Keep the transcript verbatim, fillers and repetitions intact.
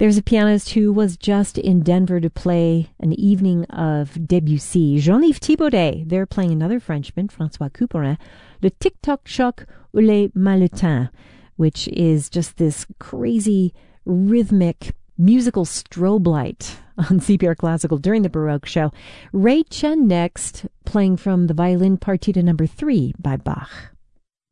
There's a pianist who was just in Denver to play an evening of Debussy, Jean-Yves Thibaudet. They're playing another Frenchman, François Couperin, Le Tic-Toc Choc ou les Malletins, which is just this crazy, rhythmic, musical strobe light on C P R Classical during the Baroque show. Ray Chen next, playing from the violin partita number three by Bach.